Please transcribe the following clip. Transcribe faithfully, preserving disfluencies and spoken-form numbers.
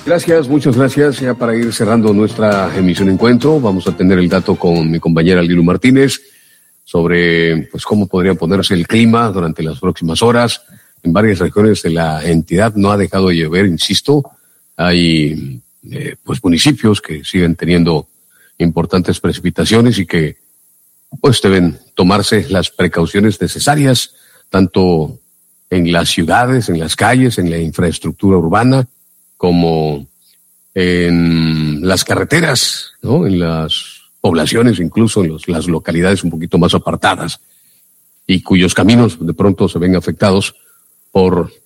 Gracias, muchas gracias. Ya para ir cerrando nuestra emisión Encuentro, vamos a tener el dato con mi compañera Lilu Martínez sobre pues cómo podría ponerse el clima durante las próximas horas. En varias regiones de la entidad no ha dejado de llover, insisto. Hay eh, pues municipios que siguen teniendo importantes precipitaciones y que pues deben tomarse las precauciones necesarias, tanto en las ciudades, en las calles, en la infraestructura urbana, como en las carreteras, ¿no? En las poblaciones, incluso en los, las localidades un poquito más apartadas y cuyos caminos de pronto se ven afectados por